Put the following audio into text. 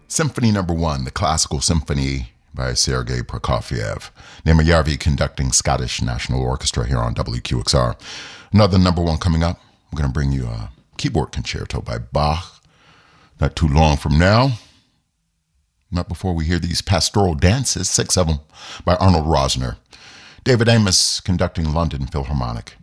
Symphony Number 1, the Classical Symphony by Sergei Prokofiev. Nemayarvi conducting Scottish National Orchestra here on WQXR. Another number one coming up. I'm going to bring you a keyboard concerto by Bach. Not too long from now. Not before we hear these pastoral dances, 6 of them, by Arnold Rosner. David Amos conducting London Philharmonic.